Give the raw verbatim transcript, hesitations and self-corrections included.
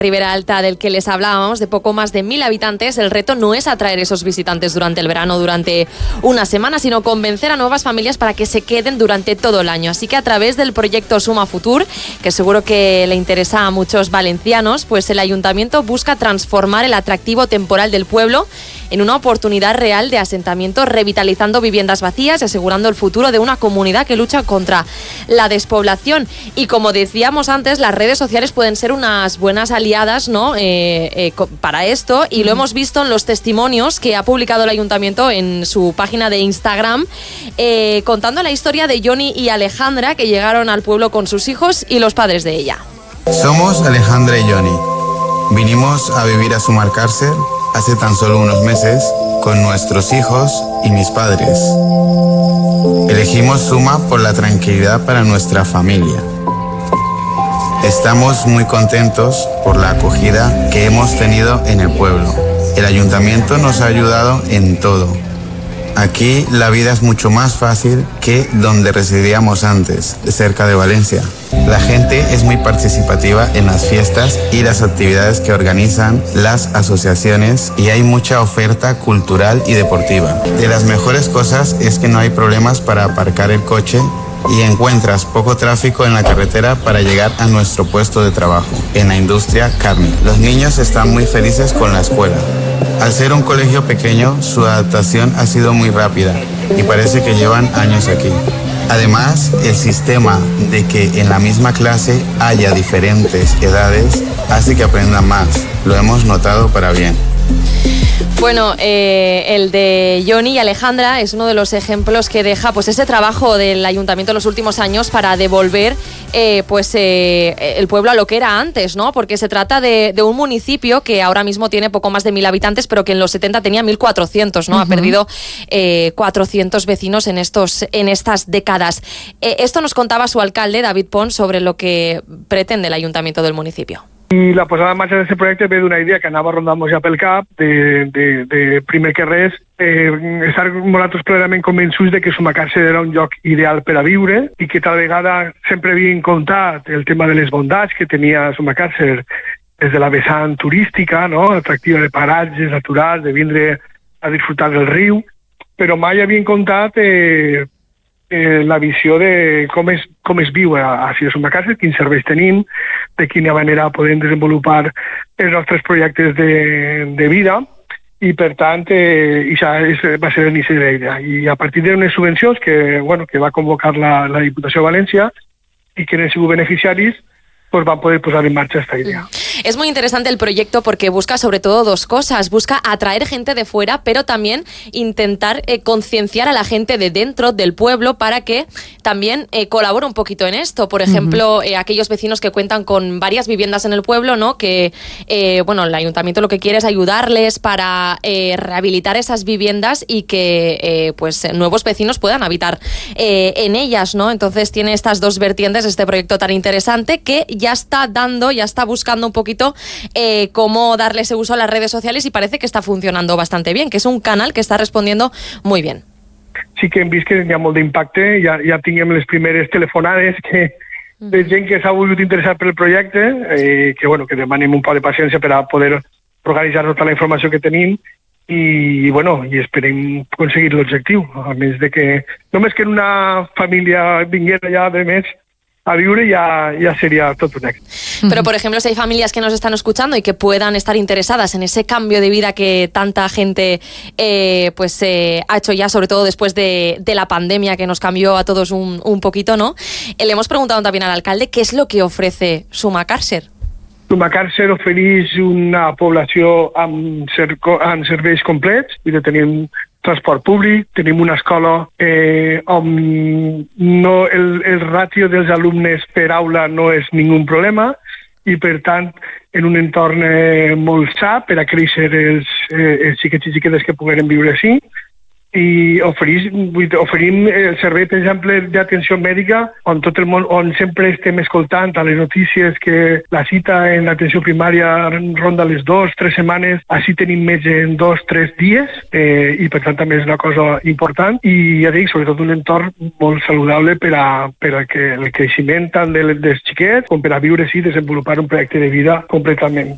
Ribera Alta, del que les hablábamos, de poco más de mil habitantes. El reto no es atraer esos visitantes durante el verano, durante una semana, sino convencer a nuevas familias para que se queden durante todo el año. Así que a través del proyecto Suma Futur, que seguro que le interesa a muchos valencianos, pues el ayuntamiento busca transformar el atractivo temporal del pueblo en una oportunidad real de asentamiento, revitalizando viviendas vacías y asegurando el futuro de una comunidad que lucha contra la despoblación. Y como decíamos antes, las redes sociales pueden ser unas buenas aliadas, ¿no? eh, eh, para esto, y lo hemos visto en los testimonios que ha publicado el ayuntamiento en su página de Instagram, eh, contando la historia de Johnny y Alejandra, que llegaron al pueblo con sus hijos y los padres de ella. Somos Alejandra y Johnny. Vinimos a vivir a Sumacàrcer hace tan solo unos meses con nuestros hijos y mis padres. Elegimos Suma por la tranquilidad para nuestra familia. Estamos muy contentos por la acogida que hemos tenido en el pueblo. El ayuntamiento nos ha ayudado en todo. Aquí la vida es mucho más fácil que donde residíamos antes, cerca de Valencia. La gente es muy participativa en las fiestas y las actividades que organizan las asociaciones, y hay mucha oferta cultural y deportiva. De las mejores cosas es que no hay problemas para aparcar el coche y encuentras poco tráfico en la carretera para llegar a nuestro puesto de trabajo, en la industria cárnica. Los niños están muy felices con la escuela. Al ser un colegio pequeño, su adaptación ha sido muy rápida y parece que llevan años aquí. Además, el sistema de que en la misma clase haya diferentes edades hace que aprendan más. Lo hemos notado para bien. Bueno, eh, el de Johnny y Alejandra es uno de los ejemplos que deja pues ese trabajo del ayuntamiento en los últimos años para devolver eh, pues eh, el pueblo a lo que era antes, ¿no? Porque se trata de, de un municipio que ahora mismo tiene poco más de mil habitantes, pero que en los setenta tenía mil cuatrocientos, ¿no? Uh-huh. Ha perdido eh, cuatrocientos vecinos en estos en estas décadas. Eh, esto nos contaba su alcalde, David Pons, sobre lo que pretende el ayuntamiento del municipio. I la posada en marxa d'aquest projecte ve d'una idea que anava rondant-nos ja pel cap, de, de, de primer que res, eh, estar nosaltres plenament convençuts de que Sumacàrcer era un lloc ideal per a viure i que tal vegada sempre havien comptat el tema de les bondats que tenia Sumacàrcer des de la vessant turística, no? Atractiva de paratges naturals, de vindre a disfrutar del riu, però mai havien comptat eh, Eh, la visió de com es, com es viu a, a Sumacàrcer, quins serveis tenim, de quina manera podem desenvolupar els nostres projectes de, de vida, i per tant eh, això va ser l'inici de la idea. I a partir d'unes subvencions que, bueno, que va convocar la, la Diputació de València i que n'han sigut beneficiaris, pues van poder posar en marcha esta idea. Es muy interesante el proyecto porque busca sobre todo dos cosas. Busca atraer gente de fuera, pero también intentar eh, concienciar a la gente de dentro del pueblo para que también eh, colabore un poquito en esto. Por ejemplo, uh-huh. eh, aquellos vecinos que cuentan con varias viviendas en el pueblo, ¿no? Que eh, bueno, el ayuntamiento lo que quiere es ayudarles para eh, rehabilitar esas viviendas y que eh, pues nuevos vecinos puedan habitar eh, en ellas, ¿no? Entonces tiene estas dos vertientes este proyecto tan interesante que ya está dando, ya está buscando un poquito eh, cómo darle ese uso a las redes sociales, y parece que está funcionando bastante bien, que es un canal que está respondiendo muy bien. Sí que hem vist que hi ha molt d'impacte, ja, ja tinguem les primeres telefonades que, de gent que s'ha volgut interessar pel projecte, eh, que, bueno, que demanem un poc de paciència per a poder organitzar tota la informació que tenim i, bueno, i esperem aconseguir l'objectiu, a més de que només que una família vinguera ja de més a viure ya, ya sería todo un éxito. Pero, por ejemplo, si hay familias que nos están escuchando y que puedan estar interesadas en ese cambio de vida que tanta gente eh, pues eh, ha hecho ya, sobre todo después de, de la pandemia que nos cambió a todos un, un poquito, ¿no? Eh, le hemos preguntado también al alcalde qué es lo que ofrece Sumacàrcer. Sumacàrcer ofereix una població amb, ser, amb serveis complets, i de tenim transport públic, tenim una escola eh, on no, el, el ràtio dels alumnes per aula no és ningú problema, i per tant en un entorn eh, molt sa per a créixer els, eh, els xiquets i xiquetes que pogueren viure així. I oferim, oferim el servei, per exemple, d'atenció mèdica, on tot el món, on sempre estem escoltant a les notícies que la cita en l'atenció primària ronda les dues, tres setmanes, així tenim més en dos, tres dies, eh, i per tant també és una cosa important, i ja dic, sobretot un entorn molt saludable per a, per a que el creixement tant dels xiquets com per a viure així, desenvolupar un projecte de vida completament.